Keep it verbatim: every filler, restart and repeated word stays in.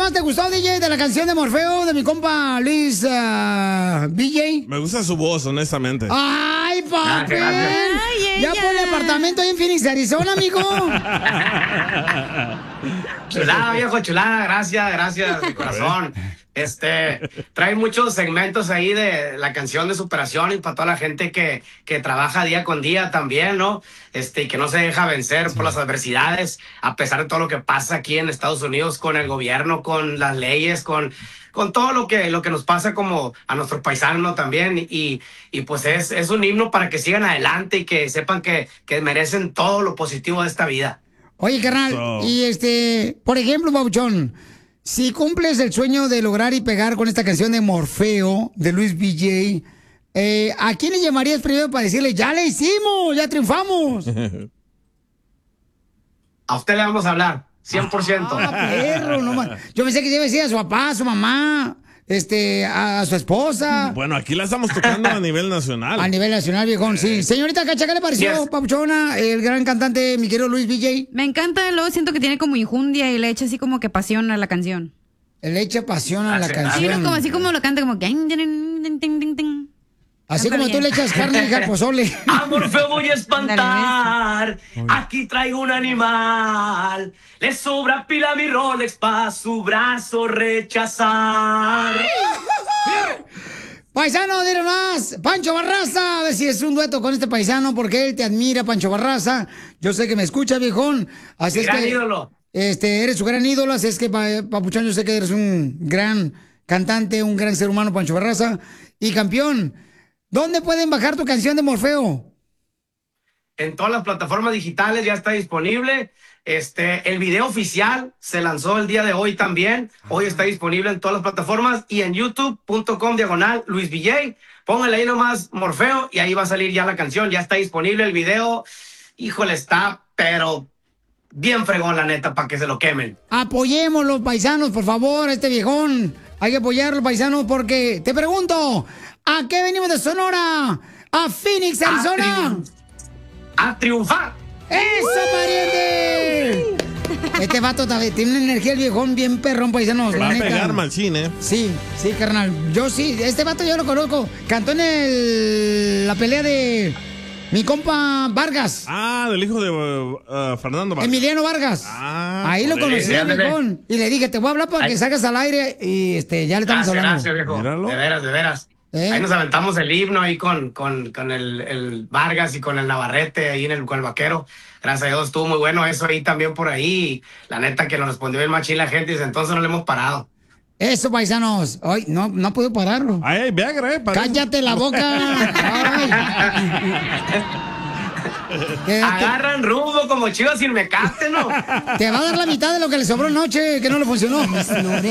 más te gustó, D J, de la canción de Morfeo de mi compa Luis uh, B J? Me gusta su voz, honestamente. ¡Ay, papi! Ay, Ya ella. pone apartamento ahí en Phoenix, Arizona, amigo. Chulada, viejo, chulada, gracias, gracias, de corazón. Este, trae muchos segmentos ahí de la canción de superación y para toda la gente que, que trabaja día con día también, ¿no? Este, y que no se deja vencer por las adversidades, a pesar de todo lo que pasa aquí en Estados Unidos con el gobierno, con las leyes, con, con todo lo que, lo que nos pasa como a nuestros paisanos también. Y, y pues es, es un himno para que sigan adelante y que sepan que, que merecen todo lo positivo de esta vida. Oye, carnal, So- y este, por ejemplo, Pabuchón, si cumples el sueño de lograr y pegar con esta canción de Morfeo, de Luis B J, eh, ¿a quién le llamarías primero para decirle, ya le hicimos, ya triunfamos? A usted le vamos a hablar, cien por ciento. Ah, perro, no ma- Yo pensé que se iba a decir a su papá, a su mamá, este, a, a su esposa. Bueno, aquí la estamos tocando a nivel nacional. A nivel nacional, viejón, sí. Señorita Cacha, ¿qué le pareció, Yes. Papuchona, el gran cantante, mi querido Luis B J? Me encanta, luego siento que tiene como injundia y le echa así como que pasión a la canción. Le echa pasión a la Sí, Sí, canción. no, como así como lo canta, como que... ting, ting, ting, ting. Así Cántalo como tú le bien. echas carne al pozole. A Morfeo voy a espantar, aquí traigo un animal, le sobra pila a mi Rolex pa' su brazo rechazar. Paisano, dile más. Pancho Barraza, a ver si es un dueto con este paisano, porque él te admira, Pancho Barraza. Yo sé que me escucha, viejón. Así Mi es gran que ídolo. Este, eres su gran ídolo, así es que, pa- Papuchón, yo sé que eres un gran cantante, un gran ser humano, Pancho Barraza. Y campeón, ¿dónde pueden bajar tu canción de Morfeo? En todas las plataformas digitales ya está disponible. Este, el video oficial se lanzó el día de hoy también. Hoy está disponible en todas las plataformas y en youtube punto com diagonal Luis V J. Póngale ahí nomás Morfeo y ahí va a salir ya la canción. Ya está disponible el video. Híjole, está, pero bien fregón, la neta, para que se lo quemen. Apoyemos los paisanos, por favor, a este viejón. Hay que apoyarlo, paisanos, porque te pregunto, ¿a qué venimos de Sonora? ¿A Phoenix, A Arizona? triun- A triunfar. ¡Eso, pariente! Este vato ta- tiene una energía el viejón bien perrón, paisanos. Va la a neta. pegar machín, ¿eh? Sí, sí, carnal. Yo sí, este vato yo lo conozco. Cantó en el, la pelea de mi compa Vargas. Ah, del hijo de uh, uh, Fernando Vargas. Emiliano Vargas. Ah, Ahí lo por conocí, sí, ándale. viejón. Y le dije, te voy a hablar para que Ay. salgas al aire. Y este, ya le estamos Gracias, hablando. gracias, viejo. Míralo. De veras, de veras. ¿Eh? Ahí nos aventamos el himno ahí con, con, con el, el Vargas y con el Navarrete, ahí en el, con el vaquero. Gracias a Dios estuvo muy bueno eso ahí también por ahí. La neta que nos respondió bien machín la gente y desde entonces no le hemos parado. Eso, paisanos. Ay, no, no puedo pararlo. Ay, Viagra, eh. parece. Cállate la boca. Ay. Que te, Agarran rumbo como chivas sin mecate, ¿no? te va a dar la mitad de lo que le sobró anoche, que no le funcionó.